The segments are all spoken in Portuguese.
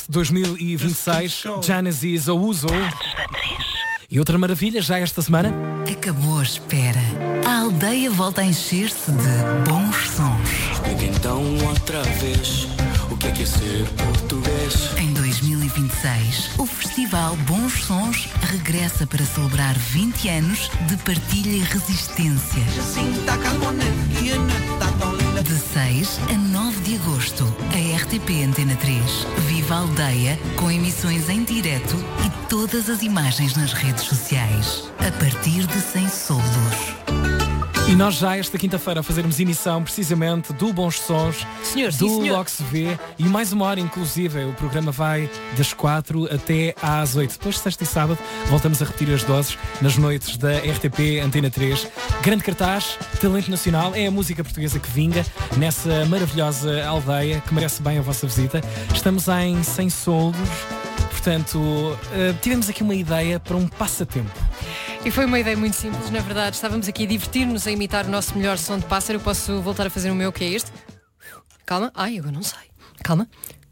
2026, Genesis ou Uso. E outra maravilha já esta semana. Acabou a espera. A aldeia volta a encher-se de bons sons. Explica então outra vez o que é ser português. Em 2026, o Festival Bons Sons regressa para celebrar 20 anos de partilha e resistência. De 6 a 9 de agosto, a RTP Antena 3 vive a aldeia com emissões em direto e todas as imagens nas redes sociais, a partir de 100 soldos. E nós já esta quinta-feira fazermos emissão precisamente do Bons Sons, senhor, do sim, senhor. Logo Se Vê, e mais uma hora inclusive. O programa vai das 4 até às 8. Depois, sexta e sábado, voltamos a repetir as doses nas noites da RTP Antena 3. Grande cartaz, talento nacional, é a música portuguesa que vinga nessa maravilhosa aldeia que merece bem a vossa visita. Estamos em 100 soldos, portanto, tivemos aqui uma ideia para um passatempo. E foi uma ideia muito simples, na verdade. Estávamos aqui a divertir-nos a imitar o nosso melhor som de pássaro. Eu posso voltar a fazer o meu, que é este. Calma. Ai, eu não sei. Calma.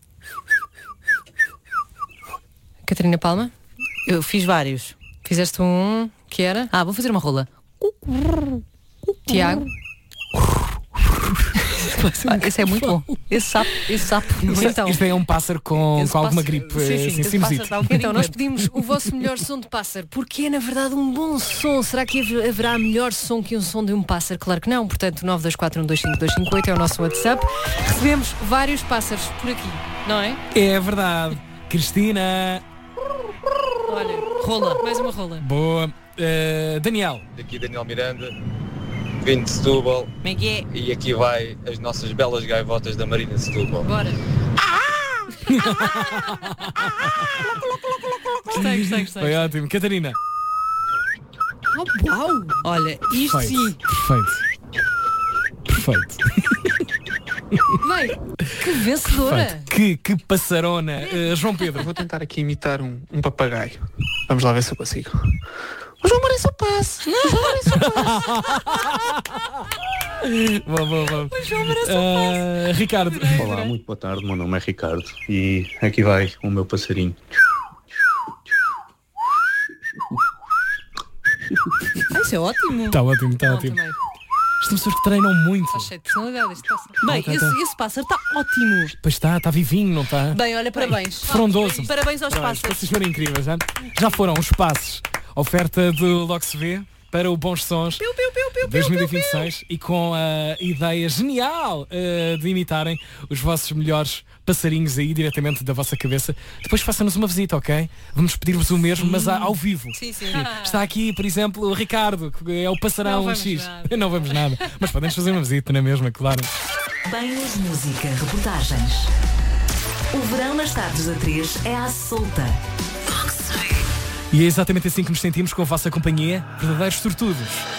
Catarina Palma. Eu fiz vários. Fizeste um, que era? Vou fazer uma rola. Tiago. Esse é muito bom. Esse sapo. Então, Isto é um pássaro com alguma gripe. Sim, assim, então, nós pedimos o vosso melhor som de pássaro, porque é, na verdade, um bom som. Será que haverá melhor som que um som de um pássaro? Claro que não. Portanto, 924125258 é o nosso WhatsApp. Recebemos vários pássaros por aqui, não é? É verdade. Cristina. Olha, rola. Mais uma rola. Boa. Daniel. Aqui Daniel Miranda, vindo de Setúbal. Como é que é? E aqui vai as nossas belas gaivotas da Marina de Setúbal. Bora. Gostei. Foi ótimo. Catarina. Uau! Olha, isto sim. Perfeito. Bem, que vencedora! Que passarona. João Pedro. Vou tentar aqui imitar um papagaio. Vamos lá ver se eu consigo. O João Lourenço passe. Boa. Ricardo. Olá, muito boa tarde, meu nome é Ricardo e aqui vai o meu passarinho. Isso é ótimo. Está ótimo. Também. Estas pessoas que treinam muito. Está cheio de personalidade este pássaro. Bem, esse pássaro está ótimo. Pois está vivinho, não está? Bem, olha, parabéns. Frondoso. Parabéns aos pássaros. Vocês foram incríveis, já foram os passos. Oferta do Logo Se Vê para o Bons Sons 2026 e com a ideia genial de imitarem os vossos melhores passarinhos aí diretamente da vossa cabeça. Depois façam-nos uma visita, ok? Vamos pedir-vos o mesmo, mas ao vivo. Sim. Está aqui, por exemplo, o Ricardo, que é o passarão Não X. nada. Não vamos nada. Mas podemos fazer uma visita na mesma, claro. Bem-nos música, reportagens. O verão nas tardes da 3 é à solta. Logo Se Vê. E é exatamente assim que nos sentimos com a vossa companhia, verdadeiros sortudos.